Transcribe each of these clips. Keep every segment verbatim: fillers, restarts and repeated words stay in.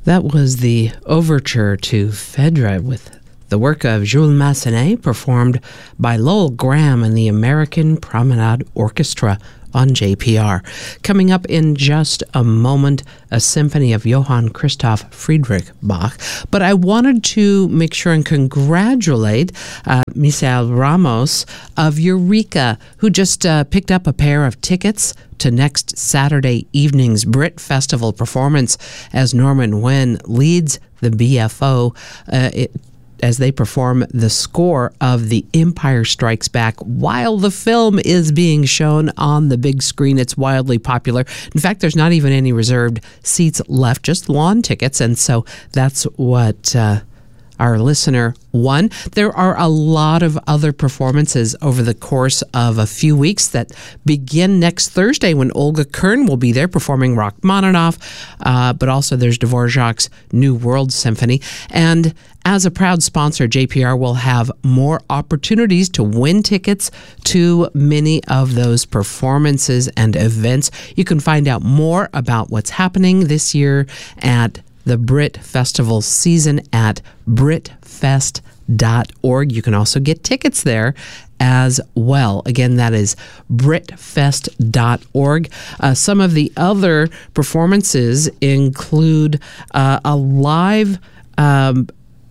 That was the overture to Phèdre with the work of Jules Massenet, performed by Lowell Graham and the American Promenade Orchestra on J P R. Coming up in just a moment, a symphony of Johann Christoph Friedrich Bach. But I wanted to make sure and congratulate uh, Misael Ramos of Eureka, who just uh, picked up a pair of tickets to next Saturday evening's Brit Festival performance as Norman Nguyen leads the B F O. Uh, it, as they perform the score of The Empire Strikes Back while the film is being shown on the big screen. It's wildly popular. In fact, there's not even any reserved seats left, just lawn tickets, and so that's what uh, our listener won. There are a lot of other performances over the course of a few weeks that begin next Thursday when Olga Kern will be there performing Rachmaninoff, uh, but also there's Dvorak's New World Symphony. And as a proud sponsor, J P R will have more opportunities to win tickets to many of those performances and events. You can find out more about what's happening this year at the Brit Festival season at brit fest dot org. You can also get tickets there as well. Again, that is brit fest dot org. Uh, some of the other performances include uh, a live um,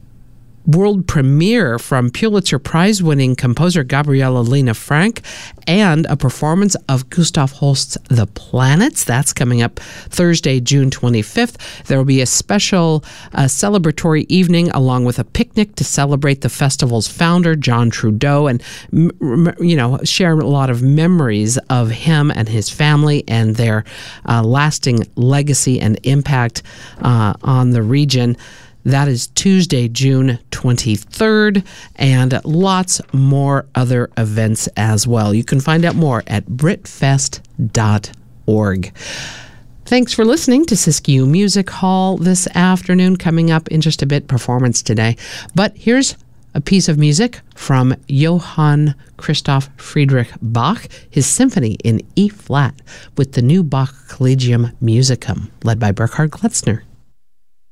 world premiere from Pulitzer Prize-winning composer Gabriela Lena Frank and a performance of Gustav Holst's The Planets. That's coming up Thursday, June twenty-fifth. There will be a special uh, celebratory evening along with a picnic to celebrate the festival's founder, John Trudeau, and, you know, share a lot of memories of him and his family and their uh, lasting legacy and impact uh, on the region. That is Tuesday, June twenty-third, and lots more other events as well. You can find out more at brit fest dot org. Thanks for listening to Siskiyou Music Hall this afternoon. Coming up in just a bit, performance today. But here's a piece of music from Johann Christoph Friedrich Bach, his symphony in E-flat with the new Bach Collegium Musicum, led by Burkhard Kletzner.